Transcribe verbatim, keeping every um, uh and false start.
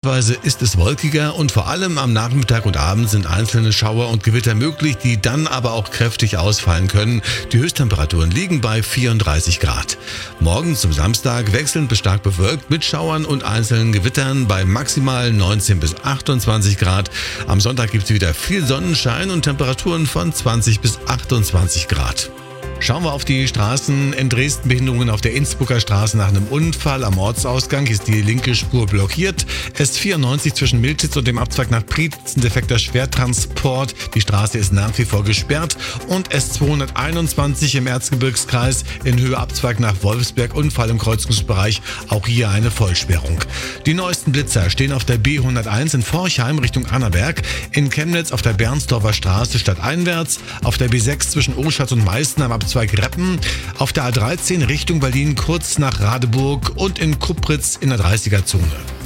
Zeitweise ist es wolkiger und vor allem am Nachmittag und Abend sind einzelne Schauer und Gewitter möglich, die dann aber auch kräftig ausfallen können. Die Höchsttemperaturen liegen bei vierunddreißig Grad. Morgen zum Samstag wechselnd bis stark bewölkt mit Schauern und einzelnen Gewittern bei maximal neunzehn bis achtundzwanzig Grad. Am Sonntag gibt es wieder viel Sonnenschein und Temperaturen von zwanzig bis achtundzwanzig Grad. Schauen wir auf die Straßen. In Dresden Behinderungen auf der Innsbrucker Straße nach einem Unfall. Am Ortsausgang ist die linke Spur blockiert. S vierundneunzig zwischen Miltitz und dem Abzweig nach Prietz, ein defekter Schwertransport. Die Straße ist nach wie vor gesperrt. Und S zweihunderteinundzwanzig im Erzgebirgskreis in Höhe Abzweig nach Wolfsberg, Unfall im Kreuzungsbereich. Auch hier eine Vollsperrung. Die neuesten Blitzer stehen auf der B hunderteins in Forchheim Richtung Annaberg, in Chemnitz auf der Bernsdorfer Straße stadteinwärts, auf der B sechs zwischen Oschatz und Meißen am Abzweig Reppen, auf der A dreizehn Richtung Berlin kurz nach Radeburg und in Kupritz in der dreißiger Zone.